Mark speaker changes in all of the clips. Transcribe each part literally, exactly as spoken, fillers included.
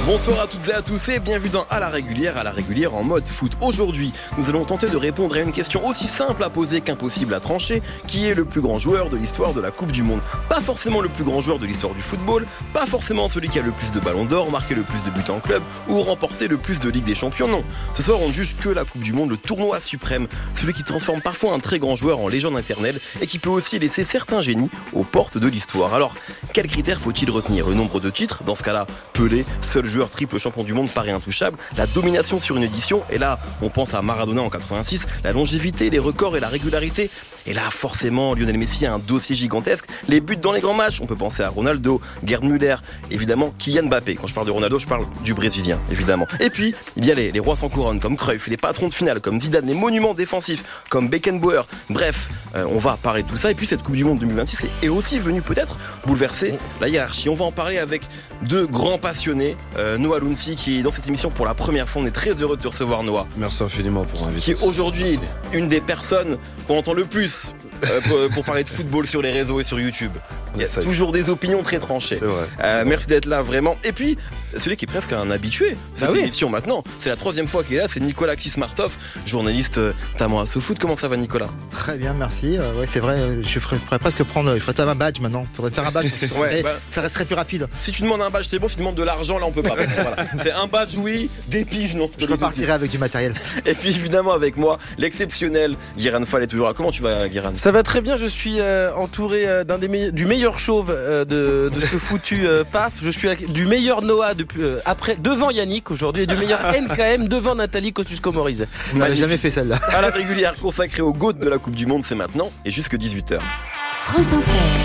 Speaker 1: Bonsoir à toutes et à tous et bienvenue dans À la régulière, à la régulière en mode foot. Aujourd'hui, nous allons tenter de répondre à une question aussi simple à poser qu'impossible à trancher. Qui est le plus grand joueur de l'histoire de la Coupe du Monde? Pas forcément le plus grand joueur de l'histoire du football, pas forcément celui qui a le plus de ballons d'or, marqué le plus de buts en club ou remporté le plus de Ligue des Champions, non. Ce soir, on ne juge que la Coupe du Monde, le tournoi suprême, celui qui transforme parfois un très grand joueur en légende éternelle et qui peut aussi laisser certains génies aux portes de l'histoire. Alors, quels critères faut-il retenir? Le nombre de titres, dans ce cas-là, Pelé, seul joueur triple champion du monde paraît intouchable, la domination sur une édition, et là on pense à Maradona en quatre-vingt-six, la longévité, les records et la régularité, et là forcément Lionel Messi a un dossier gigantesque, les buts dans les grands matchs, on peut penser à Ronaldo, Gerd Müller, évidemment Kylian Mbappé. Quand je parle de Ronaldo, je parle du Brésilien, évidemment. Et puis il y a les, les rois sans couronne comme Cruyff, les patrons de finale comme Zidane, les monuments défensifs comme Beckenbauer. Bref, euh, on va parler de tout ça, et puis cette Coupe du Monde deux mille vingt-six est, est aussi venue peut-être bouleverser la hiérarchie. On va en parler avec deux grands passionnés, euh, Noah Lounsi qui est dans cette émission pour la première fois. On est très heureux de te recevoir, Noah.
Speaker 2: Merci infiniment pour l'invitation.
Speaker 1: Qui aujourd'hui est une des personnes qu'on entend le plus euh, pour, pour parler de football sur les réseaux et sur YouTube. Il y a toujours des opinions très tranchées.
Speaker 2: C'est vrai.
Speaker 1: Euh, merci d'être là, vraiment. Et puis, celui qui est presque un habitué de cette
Speaker 3: ah oui.
Speaker 1: émission maintenant, c'est la troisième fois qu'il est là, c'est Nicolas Kismartov, journaliste euh, notamment à SoFoot. Comment ça va, Nicolas?
Speaker 3: Très bien, merci. Euh, ouais, c'est vrai, je ferais, pourrais presque prendre, il faudrait un badge maintenant. Il faudrait faire un badge.
Speaker 1: Ouais, bah,
Speaker 3: ça resterait plus rapide.
Speaker 1: Si tu demandes un badge, c'est bon. Si tu demandes de l'argent, là, on peut pas. Voilà. C'est un badge, oui, des piges, non.
Speaker 3: Je repartirai avec du matériel.
Speaker 1: Et puis, évidemment, avec moi, l'exceptionnel Guérin Fall est toujours là. Comment tu vas, Guérin?
Speaker 4: Ça va très bien, je suis euh, entouré euh, d'un des me- du meilleur chauve euh, de, de ce foutu euh, P A F. Je suis du meilleur Noah depuis, euh, après, devant Yannick aujourd'hui et du meilleur N K M devant Nathalie Kosciusko-Morizet.
Speaker 3: Vous n'avez jamais fait celle-là.
Speaker 1: À la régulière consacrée au GOAT de la Coupe du Monde, c'est maintenant et jusque dix-huit heures.
Speaker 5: France Inter.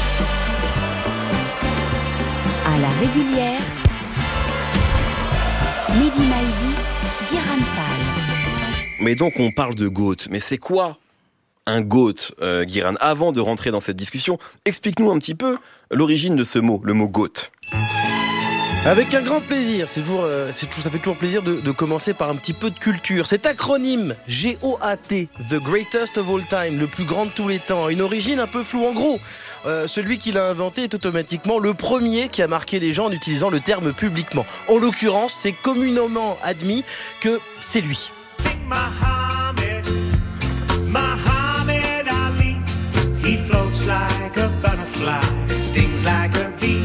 Speaker 5: À la régulière. Mehdi Maizi, Guérin Fall.
Speaker 1: Mais donc on parle de GOAT, mais c'est quoi un GOAT, euh, Guérin? Avant de rentrer dans cette discussion, explique-nous un petit peu l'origine de ce mot, le mot GOAT.
Speaker 4: Avec un grand plaisir, c'est toujours, euh, c'est toujours, ça fait toujours plaisir de, de commencer par un petit peu de culture. Cet acronyme G O A T, The Greatest of All Time, le plus grand de tous les temps, a une origine un peu floue. En gros, euh, celui qui l'a inventé est automatiquement le premier qui a marqué les gens en utilisant le terme publiquement. En l'occurrence, c'est communément admis que c'est lui.
Speaker 6: Muhammad, Muhammad Ali, he floats like a butterfly, stings like a bee.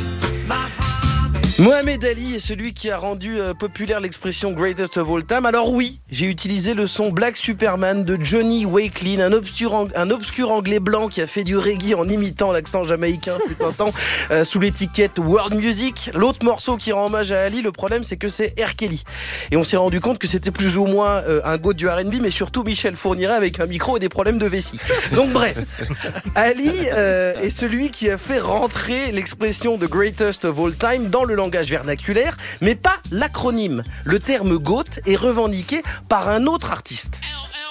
Speaker 4: Mohamed Ali est celui qui a rendu euh, populaire l'expression Greatest of All Time. Alors oui, j'ai utilisé le son Black Superman de Johnny Wakelin, un obscur, ang- un obscur anglais blanc qui a fait du reggae en imitant l'accent jamaïcain fut un temps, euh, sous l'étiquette World Music. L'autre morceau qui rend hommage à Ali, le problème c'est que c'est R. Kelly. Et on s'est rendu compte que c'était plus ou moins euh, un goat du R and B, mais surtout Michel Fourniret avec un micro et des problèmes de vessie. Donc bref, Ali euh, est celui qui a fait rentrer l'expression de Greatest of All Time dans le langage vernaculaire, mais pas l'acronyme. Le terme GOAT est revendiqué par un autre artiste.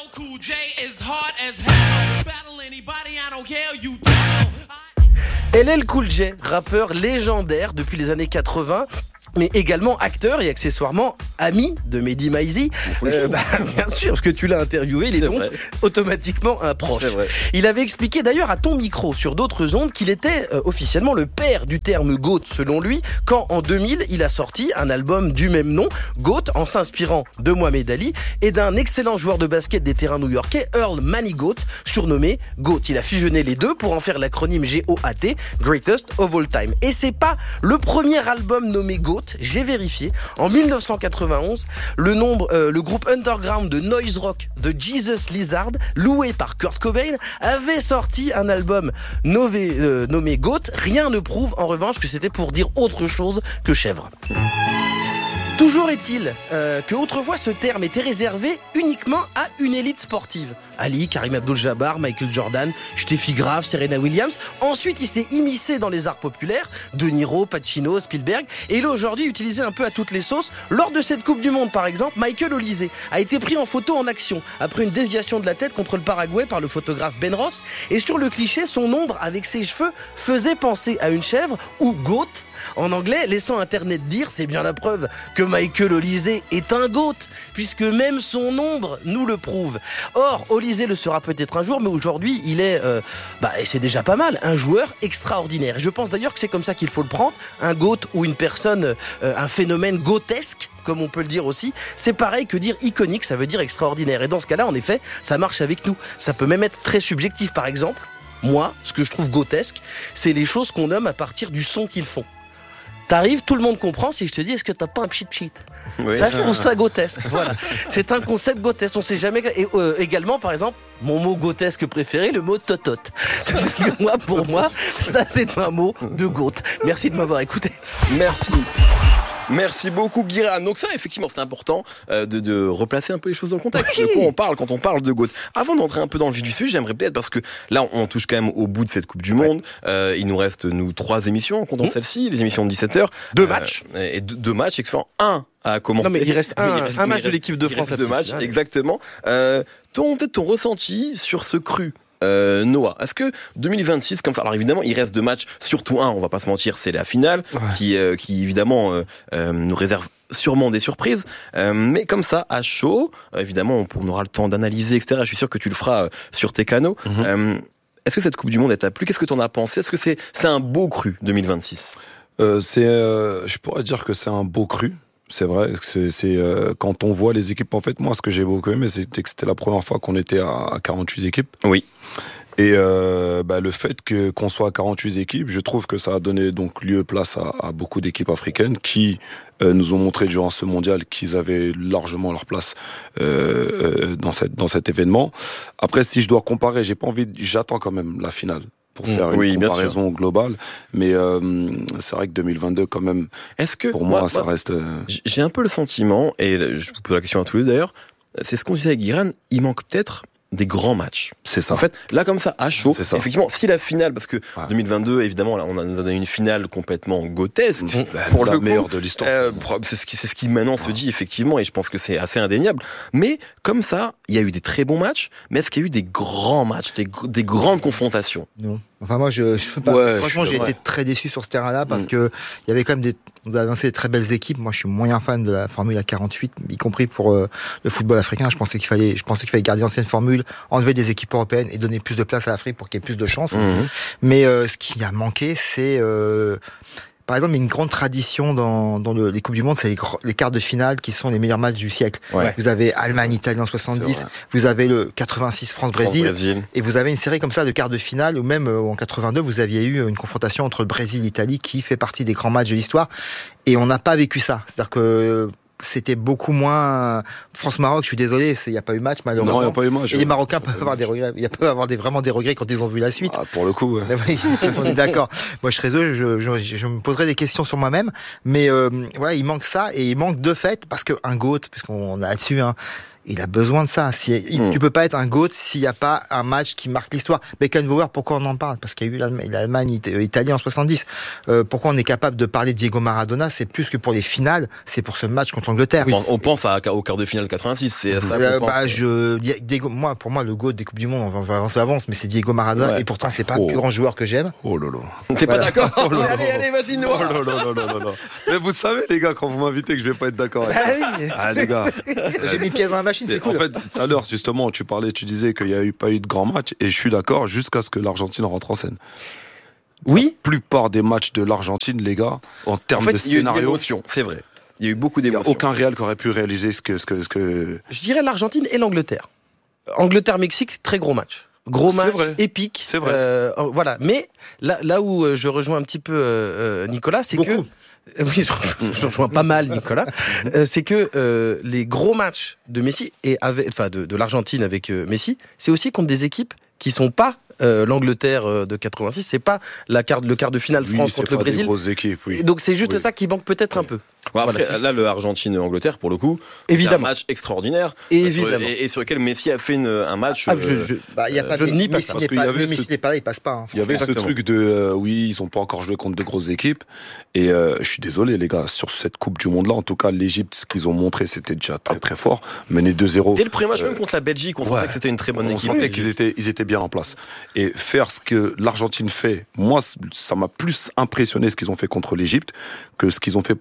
Speaker 4: L L Cool J, rappeur légendaire depuis les années quatre-vingts, mais également acteur et accessoirement ami de Mehdi Maizi. Euh, bah, bien sûr, parce que tu l'as interviewé, il est,
Speaker 1: C'est
Speaker 4: donc
Speaker 1: vrai.
Speaker 4: automatiquement un proche.
Speaker 1: C'est vrai.
Speaker 4: Il avait expliqué d'ailleurs à ton micro sur d'autres ondes qu'il était euh, officiellement le père du terme GOAT selon lui, quand en deux mille il a sorti un album du même nom, GOAT, en s'inspirant de Mohamed Ali et d'un excellent joueur de basket des terrains new-yorkais, Earl Manigault, surnommé GOAT. Il a fusionné les deux pour en faire l'acronyme G O A T, Greatest of All Time. Et c'est pas le premier album nommé GOAT, j'ai vérifié. En mille neuf cent quatre-vingt-onze, le, nombre, euh, le groupe underground de noise rock The Jesus Lizard, loué par Kurt Cobain, avait sorti un album nové, euh, nommé GOAT. Rien ne prouve en revanche que c'était pour dire autre chose que chèvre. Toujours est-il euh, que autrefois ce terme était réservé uniquement à une élite sportive. Ali, Karim Abdul-Jabbar, Michael Jordan, Steffi Graf, Serena Williams. Ensuite, il s'est immiscé dans les arts populaires, De Niro, Pacino, Spielberg, et il est aujourd'hui utilisé un peu à toutes les sauces. Lors de cette Coupe du Monde, par exemple, Michael Olise a été pris en photo en action après une déviation de la tête contre le Paraguay par le photographe Ben Ross. Et sur le cliché, son ombre avec ses cheveux faisait penser à une chèvre ou goat en anglais, laissant Internet dire, c'est bien la preuve que Michael Olise est un GOAT, puisque même son ombre nous le prouve. Or, Olise le sera peut-être un jour, mais aujourd'hui, il est, euh, bah, et c'est déjà pas mal, un joueur extraordinaire. Et je pense d'ailleurs que c'est comme ça qu'il faut le prendre, un GOAT ou une personne, euh, un phénomène GOATesque, comme on peut le dire aussi, c'est pareil que dire iconique, ça veut dire extraordinaire. Et dans ce cas-là, en effet, ça marche avec nous. Ça peut même être très subjectif. Par exemple, moi, ce que je trouve GOATesque, c'est les choses qu'on nomme à partir du son qu'ils font. T'arrives, tout le monde comprend si je te dis est-ce que t'as pas un pchit pchit. Oui. Ça, je trouve ça GOATesque. Voilà, c'est un concept GOATesque. On sait jamais. Et euh, également, par exemple, mon mot GOATesque préféré, le mot totote. Moi, pour moi, ça c'est un mot de GOAT. Merci de m'avoir écouté.
Speaker 1: Merci. Merci beaucoup Guiran. Donc ça effectivement c'est important euh, de, de replacer un peu les choses dans le contexte.
Speaker 4: Oui.
Speaker 1: De quoi on parle quand on parle de GOAT. Avant d'entrer un peu dans le vif du sujet, j'aimerais peut-être, parce que là on touche quand même au bout de cette Coupe du Monde, ouais. euh, il nous reste nous trois émissions en comptant mmh. celle-ci, les émissions de dix-sept heures.
Speaker 4: Deux
Speaker 1: euh,
Speaker 4: matchs.
Speaker 1: Et deux, deux matchs, excellent. Un à commenter.
Speaker 4: Non mais il reste un,
Speaker 1: il reste,
Speaker 4: un match
Speaker 1: reste,
Speaker 4: de l'équipe de France.
Speaker 1: Deux matchs, exactement. Euh, ton, peut-être ton ressenti sur ce cru. Euh, Noah, est-ce que deux mille vingt-six comme ça, alors évidemment il reste deux matchs, surtout un, on va pas se mentir, c'est la finale, ouais. qui, euh, qui évidemment euh, euh, nous réserve sûrement des surprises, euh, mais comme ça à chaud, euh, évidemment on, on aura le temps d'analyser, et cetera. Je suis sûr que tu le feras euh, sur tes canaux. Mm-hmm. Euh, est-ce que cette Coupe du Monde t'a plu? Qu'est-ce que t'en as pensé? Est-ce que c'est, c'est un beau cru deux mille vingt-six?
Speaker 2: euh, c'est, euh, Je pourrais dire que c'est un beau cru. C'est vrai, c'est, c'est euh, quand on voit les équipes, en fait, moi, ce que j'ai beaucoup aimé, c'était que c'était la première fois qu'on était à quarante-huit équipes.
Speaker 1: Oui.
Speaker 2: Et euh, bah, le fait que qu'on soit à quarante-huit équipes, je trouve que ça a donné donc lieu place à, à beaucoup d'équipes africaines qui euh, nous ont montré durant ce mondial qu'ils avaient largement leur place euh, dans cette dans cet événement. Après, si je dois comparer, j'ai pas envie, de, j'attends quand même la finale. Pour faire une oui, comparaison globale, mais euh, c'est vrai que deux mille vingt-deux quand même. Est-ce que pour moi, moi ça moi, reste. Euh...
Speaker 1: J'ai un peu le sentiment, et je vous pose la question à tous les deux d'ailleurs. C'est ce qu'on disait avec Guiran. Il manque peut-être des grands matchs.
Speaker 2: C'est ça.
Speaker 1: En fait, là comme ça, à chaud, effectivement, si la finale, parce que ouais. deux mille vingt-deux, évidemment, là, on a, nous a donné une finale complètement GOATesque,
Speaker 2: mmh. pour la le meilleure coup, de l'histoire.
Speaker 1: Euh, c'est ce qui, c'est ce qui maintenant ouais. se dit, effectivement, et je pense que c'est assez indéniable. Mais comme ça, il y a eu des très bons matchs, mais est-ce qu'il y a eu des grands matchs, des, des grandes confrontations?
Speaker 3: Non. Enfin, moi, je, je pas, ouais, franchement, je j'ai ouais. été très déçu sur ce terrain-là parce mmh. que il y avait quand même des, on a avancé des très belles équipes. Moi, je suis moyen fan de la Formule A quarante-huit, y compris pour euh, le football africain. Je pensais qu'il fallait, je pensais qu'il fallait garder l'ancienne formule, enlever des équipes européennes et donner plus de place à l'Afrique pour qu'il y ait plus de chances. Mmh. Mais euh, ce qui a manqué, c'est euh, par exemple, il y a une grande tradition dans, dans le, les Coupes du Monde, c'est les, les quarts de finale qui sont les meilleurs matchs du siècle. Ouais. Vous avez Allemagne-Italie en soixante-dix, vous avez le quatre-vingt-six France-Brésil, et vous avez une série comme ça de quarts de finale, ou même euh, en quatre-vingt-deux, vous aviez eu une confrontation entre le Brésil et l'Italie qui fait partie des grands matchs de l'histoire, et on n'a pas vécu ça. C'est-à-dire que c'était beaucoup moins France-Maroc, je suis désolé, il n'y a pas eu match malheureusement.
Speaker 2: Non, il n'y a pas eu match.
Speaker 3: Et les Marocains peuvent avoir des regrets, ils peuvent avoir des, vraiment des regrets quand ils ont vu la suite.
Speaker 2: Ah, pour le coup, ouais.
Speaker 3: On est d'accord. Moi, je serais heureux, je, je, je me poserai des questions sur moi-même, mais euh, ouais, il manque ça, et il manque de fait, parce qu'un GOAT, puisqu'on a là-dessus, hein, il a besoin de ça. Si, il, mmh. Tu peux pas être un GOAT s'il n'y a pas un match qui marque l'histoire. Beckenbauer, pourquoi on en parle? Parce qu'il y a eu l'Allemagne, l'Allemagne Italie en soixante-dix. Euh, pourquoi on est capable de parler de Diego Maradona? C'est plus que pour les finales, c'est pour ce match contre l'Angleterre.
Speaker 1: Oui, on pense à, au quart de finale quatre-vingt-six. C'est à ça
Speaker 3: euh,
Speaker 1: qu'on
Speaker 3: bah,
Speaker 1: pense.
Speaker 3: Je, Diego, moi, pour moi, le GOAT des Coupes du Monde, on va avancer, avance, mais c'est Diego Maradona, ouais. Et pourtant, c'est pas oh. le plus grand joueur que j'aime.
Speaker 2: Oh là là.
Speaker 1: T'es voilà. pas d'accord?
Speaker 2: Oh là
Speaker 1: allez,
Speaker 2: là.
Speaker 1: allez, vas-y, Noah.
Speaker 2: Oh là là là là là. Mais vous savez, les gars, quand vous m'invitez que je vais pas être d'accord avec
Speaker 3: ah oui.
Speaker 2: Ah, les gars.
Speaker 3: J'ai mis pièce dans la machine, c'est, c'est cool.
Speaker 2: En fait, tout à l'heure, justement, tu parlais, tu disais qu'il n'y a eu, pas eu de grands matchs, et je suis d'accord, jusqu'à ce que l'Argentine rentre en scène.
Speaker 1: Oui.
Speaker 2: La plupart des matchs de l'Argentine, les gars, en termes
Speaker 1: en fait,
Speaker 2: de
Speaker 1: scénario, il y a eu de l'émotion, c'est vrai. Il y a eu beaucoup d'émotions.
Speaker 2: Il n'y a aucun réel qui aurait pu réaliser ce que, ce que, ce que...
Speaker 4: Je dirais l'Argentine et l'Angleterre. Angleterre-Mexique, très gros match. Gros match,
Speaker 2: vrai.
Speaker 4: épique.
Speaker 2: C'est vrai.
Speaker 4: Euh, voilà. Mais là, là où je rejoins un petit peu euh, Nicolas, c'est
Speaker 3: beaucoup.
Speaker 4: que... Oui, je rejoins pas mal Nicolas. Euh, c'est que euh, les gros matchs de Messi et avec, enfin de, de l'Argentine avec euh, Messi, c'est aussi contre des équipes qui sont pas euh, l'Angleterre euh, de quatre-vingt-six, c'est pas la quart, le quart de finale
Speaker 2: oui,
Speaker 4: France contre le Brésil.
Speaker 2: Grosses équipes, oui.
Speaker 4: Donc c'est juste
Speaker 2: oui.
Speaker 4: ça qui manque peut-être
Speaker 2: oui.
Speaker 4: un peu.
Speaker 1: Ouais, après, voilà. Là, le Argentine-Angleterre, pour le coup, évidemment. C'est un match extraordinaire.
Speaker 4: Évidemment.
Speaker 1: Sur, et, et sur lequel Messi a fait une, un match.
Speaker 3: Ah, je, je, bah, y a pas
Speaker 4: je
Speaker 3: de,
Speaker 4: nie pas
Speaker 3: Messi
Speaker 4: ça.
Speaker 3: Parce qu'il y avait Messi ce... n'est pas là, il passe pas. Hein,
Speaker 2: il y avait Exactement. ce truc de euh, oui, ils ont pas encore joué contre de grosses équipes. Et euh, je suis désolé, les gars, sur cette Coupe du Monde-là, en tout cas, l'Égypte, ce qu'ils ont montré, c'était déjà très très fort. Mené deux zéro.
Speaker 1: Dès le premier match, euh, même contre la Belgique, on ouais, sentait que c'était une très bonne
Speaker 2: on
Speaker 1: équipe.
Speaker 2: On sentait qu'ils étaient, ils étaient bien en place. Et faire ce que l'Argentine fait, moi, ça m'a plus impressionné ce qu'ils ont fait contre l'Égypte que ce qu'ils ont fait, par exemple, contre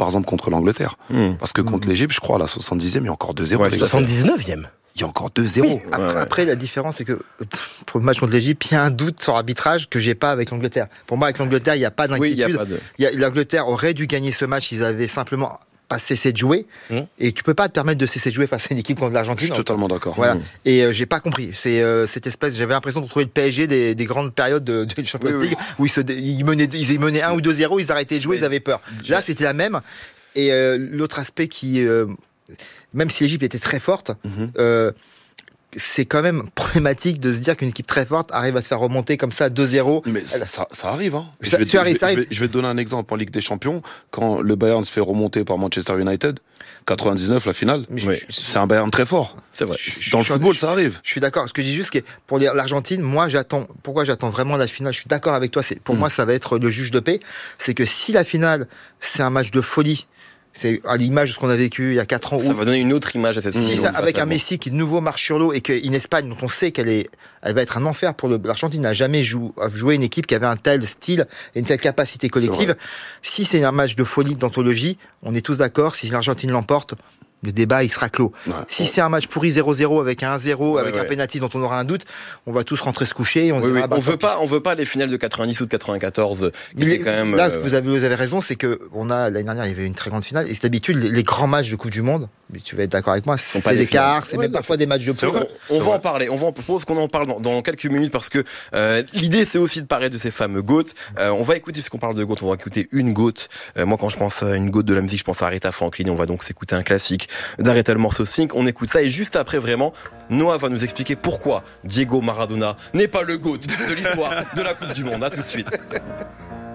Speaker 2: contre l'Angleterre. Mmh. Parce que contre mmh. l'Égypte, je crois, à la soixante-dixième, il y a encore deux zéro.
Speaker 4: Ouais, soixante-dix-neuvième.
Speaker 2: Il y a encore deux zéro.
Speaker 3: Oui, après, ouais. après, la différence, c'est que pour le match contre l'Égypte, il y a un doute sur l'arbitrage que j'ai pas avec l'Angleterre. Pour moi, avec l'Angleterre, il n'y a pas d'inquiétude. Oui, il y a pas de... il y a, l'Angleterre aurait dû gagner ce match. Ils avaient simplement pas cessé de jouer. Mmh. Et tu peux pas te permettre de cesser de jouer face à une équipe contre l'Argentine.
Speaker 2: Je suis totalement d'accord.
Speaker 3: Voilà.
Speaker 2: Mmh.
Speaker 3: Et euh, j'ai pas compris. C'est euh, cette espèce. J'avais l'impression de retrouver le P S G des, des grandes périodes de, de Champions oui, League oui. où ils, se, ils menaient, ils menaient un ou deux zéro, ils arrêtaient de jouer, oui. ils avaient peur. Là, c'était la même. Et euh, l'autre aspect qui, euh, même si l'Égypte était très forte. Mmh. Euh, c'est quand même problématique de se dire qu'une équipe très forte arrive à se faire remonter comme ça deux zéro.
Speaker 2: Mais ça, ça, ça arrive. Hein.
Speaker 3: Ça,
Speaker 2: je, vais,
Speaker 3: tu arrives,
Speaker 2: je,
Speaker 3: ça arrive.
Speaker 2: Je, vais, je vais te donner un exemple en Ligue des Champions. Quand le Bayern se fait remonter par Manchester United, quatre-vingt-dix-neuf, la finale, oui. c'est un Bayern très fort. C'est vrai. Je, Dans je, le football,
Speaker 3: je,
Speaker 2: ça arrive.
Speaker 3: Je suis d'accord. Ce que je dis juste, que pour l'Argentine, moi, j'attends. Pourquoi j'attends vraiment la finale? Je suis d'accord avec toi. C'est, pour mmh. moi, ça va être le juge de paix. C'est que si la finale, c'est un match de folie, c'est à l'image de ce qu'on a vécu il y a quatre ans.
Speaker 1: Ça où, va donner une autre image à cette
Speaker 3: si ça, avec un Messi qui de nouveau marche sur l'eau et qu'une Espagne dont on sait qu'elle est, elle va être un enfer pour le, l'Argentine n'a jamais jou, joué une équipe qui avait un tel style et une telle capacité collective. C'est si c'est un match de folie d'anthologie, on est tous d'accord. Si l'Argentine l'emporte, le débat il sera clos. Ouais, si ouais. c'est un match pourri zéro zéro avec un un zéro, ouais, avec ouais. un penalty dont on aura un doute, on va tous rentrer se coucher. Et on
Speaker 1: oui,
Speaker 3: dira,
Speaker 1: oui.
Speaker 3: ah bah,
Speaker 1: on veut pas, on veut pas les finales de quatre-vingt-dix ou de quatre-vingt-quatorze. Qui
Speaker 3: les,
Speaker 1: étaient quand même.
Speaker 3: Là,
Speaker 1: euh...
Speaker 3: vous avez, vous avez raison, c'est que on a l'année dernière il y avait une très grande finale et c'est d'habitude les, les grands matchs de Coupe du Monde. Mais tu vas être d'accord avec moi, c'est des quarts, c'est ouais, même parfois des matchs de poule.
Speaker 1: On, on va en parler. On va en propose qu'on en parle dans, dans quelques minutes parce que euh, l'idée c'est aussi de parler de ces fameux GOAT. Euh, on va écouter, puisqu'on parle de GOAT, on va écouter une GOAT. Euh, moi, quand je pense à une GOAT de la musique, je pense à Aretha Franklin. On va donc s'écouter un classique d'Aretha, le morceau Think. On écoute ça et juste après, vraiment, Noah va nous expliquer pourquoi Diego Maradona n'est pas le GOAT de l'histoire de la Coupe du Monde. À tout de suite.